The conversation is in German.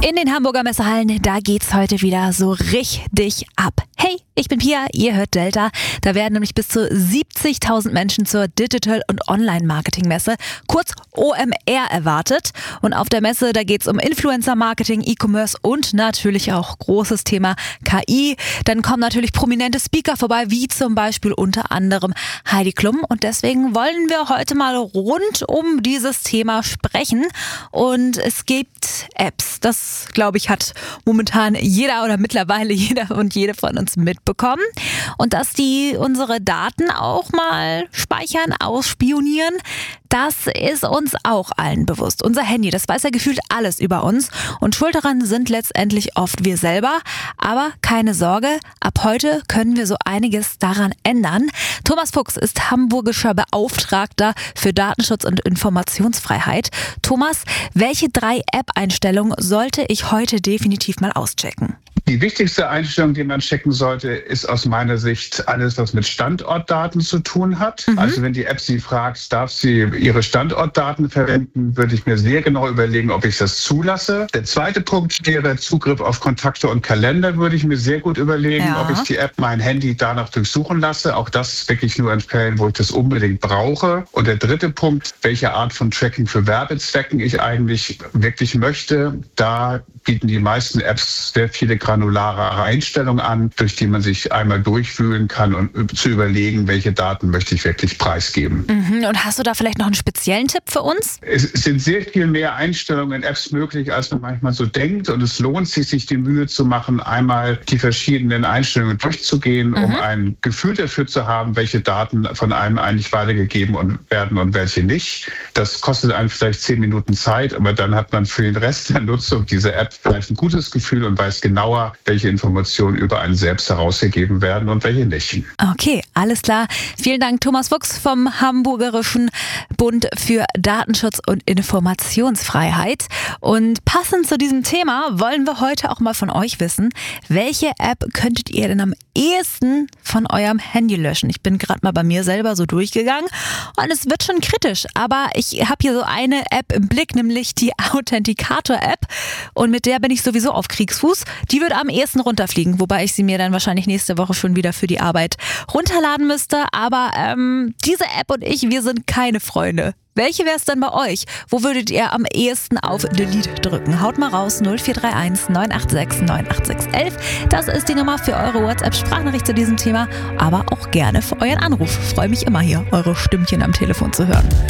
In den Hamburger Messehallen, da geht's heute wieder so richtig ab. Hey, ich bin Pia, ihr hört Delta. Da werden nämlich bis zu 70.000 Menschen zur Digital- und Online-Marketing-Messe, kurz OMR, erwartet. Und auf der Messe, da geht's um Influencer-Marketing, E-Commerce und natürlich auch großes Thema KI. Dann kommen natürlich prominente Speaker vorbei, wie zum Beispiel unter anderem Heidi Klum. Und deswegen wollen wir heute mal rund um dieses Thema sprechen. Und es gibt Apps, das glaube ich hat momentan jeder oder mittlerweile jeder und jede von uns mitbekommen. Und dass die unsere Daten auch mal speichern, ausspionieren, das ist uns auch allen bewusst. Unser Handy, das weiß ja gefühlt alles über uns und schuld daran sind letztendlich oft wir selber. Aber keine Sorge, ab heute können wir so einiges daran ändern. Thomas Fuchs ist hamburgischer Beauftragter für Datenschutz und Informationsfreiheit. Thomas, welche 3 App-Einstellungen sollte ich heute definitiv mal auschecken? Die wichtigste Einstellung, die man checken sollte, ist aus meiner Sicht alles, was mit Standortdaten zu tun hat. Also wenn die App Sie fragt, darf sie Ihre Standortdaten verwenden, würde ich mir sehr genau überlegen, ob ich das zulasse. Der zweite Punkt wäre Zugriff auf Kontakte und Kalender, würde ich mir sehr gut überlegen, ob ich die App, mein Handy danach durchsuchen lasse. Auch das ist wirklich nur in Fällen, wo ich das unbedingt brauche. Und der dritte Punkt, welche Art von Tracking für Werbezwecken ich eigentlich wirklich möchte. Da bieten die meisten Apps sehr viele granulare Einstellungen an, durch die man sich einmal durchwühlen kann und zu überlegen, welche Daten möchte ich wirklich preisgeben. Und hast du da vielleicht noch einen speziellen Tipp für uns? Es sind sehr viel mehr Einstellungen in Apps möglich, als man manchmal so denkt. Und es lohnt sich die Mühe zu machen, einmal die verschiedenen Einstellungen durchzugehen, um ein Gefühl dafür zu haben, welche Daten von einem eigentlich weitergegeben werden und welche nicht. Das kostet einem vielleicht 10 Minuten Zeit, aber dann hat man für den Rest der Nutzung dieser App vielleicht ein gutes Gefühl und weiß genauer, welche Informationen über einen selbst herausgegeben werden und welche nicht. Okay, alles klar. Vielen Dank, Thomas Fuchs vom Hamburgerischen Bund für Datenschutz und Informationsfreiheit. Und passend zu diesem Thema wollen wir heute auch mal von euch wissen, welche App könntet ihr denn am ehesten von eurem Handy löschen? Ich bin gerade mal bei mir selber so durchgegangen und es wird schon kritisch, aber ich habe hier so eine App im Blick, nämlich die Authenticator-App und mit der bin ich sowieso auf Kriegsfuß. Die wird am ehesten runterfliegen, wobei ich sie mir dann wahrscheinlich nächste Woche schon wieder für die Arbeit runterladen müsste, aber diese App und ich, wir sind keine Freunde. Welche wäre es denn bei euch? Wo würdet ihr am ehesten auf Delete drücken? Haut mal raus, 0431 986 98611. Das ist die Nummer für eure WhatsApp-Sprachnachricht zu diesem Thema, aber auch gerne für euren Anruf. Freue mich immer hier, eure Stimmchen am Telefon zu hören.